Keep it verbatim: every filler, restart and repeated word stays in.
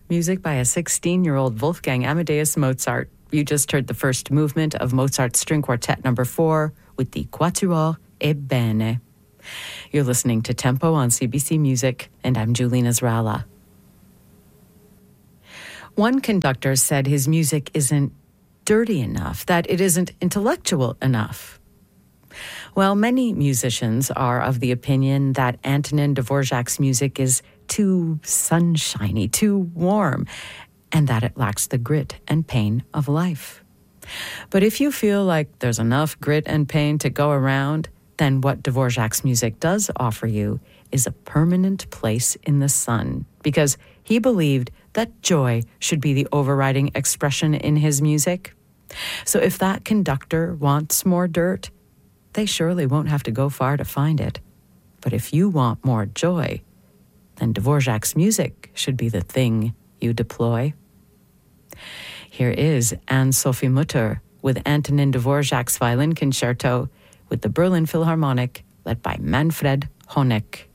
music by a sixteen-year-old Wolfgang Amadeus Mozart. You just heard the first movement of Mozart's String Quartet number four with the Quatuor Ebbene. You're listening to Tempo on C B C Music, and I'm Julina Zrala. One conductor said his music isn't dirty enough, that it isn't intellectual enough. Well, many musicians are of the opinion that Antonin Dvorak's music is too sunshiny, too warm, and that it lacks the grit and pain of life. But if you feel like there's enough grit and pain to go around, then what Dvorak's music does offer you is a permanent place in the sun, because he believed that joy should be the overriding expression in his music. So if that conductor wants more dirt, they surely won't have to go far to find it. But if you want more joy, then Dvorak's music should be the thing you deploy. Here is Anne-Sophie Mutter with Antonin Dvorak's Violin Concerto with the Berlin Philharmonic, led by Manfred Honeck.